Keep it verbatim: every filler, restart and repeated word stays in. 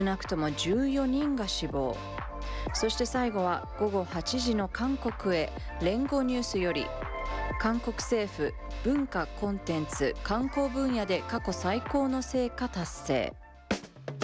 少なくともじゅうよにんが死亡。そして最後はごごはちじの韓国へ。連合ニュースより、韓国政府文化コンテンツ観光分野で過去最高の成果達成。